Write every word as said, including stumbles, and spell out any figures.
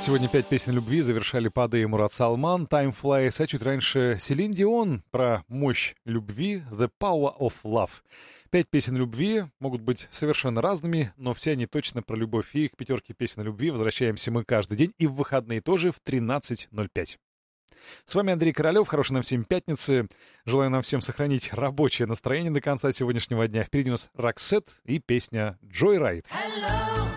Сегодня пять песен любви завершали Пады и Мурат Салман, Time Flies, а чуть раньше Селин Дион про мощь любви, The Power of Love. Пять песен любви могут быть совершенно разными, но все они точно про любовь. И к пятерке песен любви возвращаемся мы каждый день и в выходные тоже в тринадцать ноль пять. С вами Андрей Королёв. Хорошей нам всем пятницы. Желаю нам всем сохранить рабочее настроение до конца сегодняшнего дня. Впереди у нас Roxette и песня Joyride. Hello,